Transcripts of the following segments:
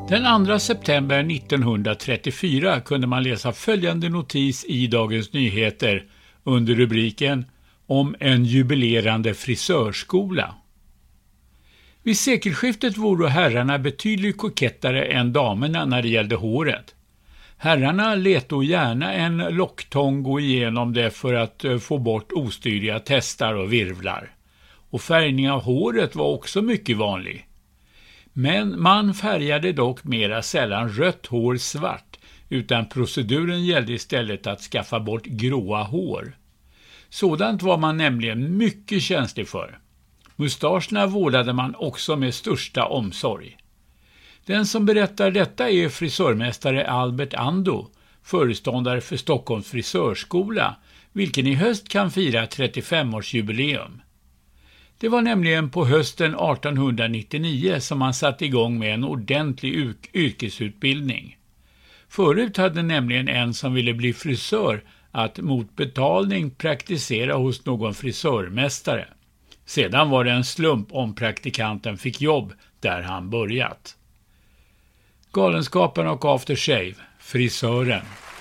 Den 2 september 1934 kunde man läsa följande notis i Dagens Nyheter under rubriken om en jubilerande frisörskola. Vid sekelskiftet vore herrarna betydligt kokettare än damerna när det gällde håret. Herrarna lät då gärna en locktång gå igenom det för att få bort ostyriga testar och virvlar. Och färgning av håret var också mycket vanlig. Men man färgade dock mera sällan rött hår svart, utan proceduren gällde istället att skaffa bort gråa hår. Sådant var man nämligen mycket känslig för. Mustascherna vårdade man också med största omsorg. Den som berättar detta är frisörmästare Albert Ando, föreståndare för Stockholms frisörskola, vilken i höst kan fira 35-årsjubileum. Det var nämligen på hösten 1899 som man satte igång med en ordentlig yrkesutbildning. Förut hade nämligen en som ville bli frisör att mot betalning praktisera hos någon frisörmästare. Sedan var det en slump om praktikanten fick jobb där han börjat. Galenskapen och Aftershave, frisören.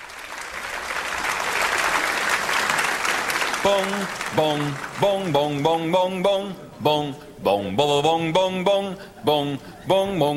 Bong, bong, bong, bong, bong, bong, bong, bong, bong, bong, bong, bong, bong, bong, bong, bong.